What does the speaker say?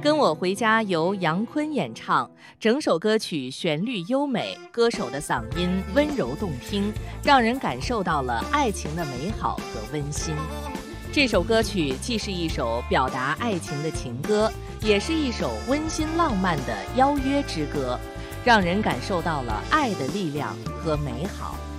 跟我回家由杨坤演唱，整首歌曲旋律优美，歌手的嗓音温柔动听，让人感受到了爱情的美好和温馨。这首歌曲既是一首表达爱情的情歌，也是一首温馨浪漫的邀约之歌，让人感受到了爱的力量和美好。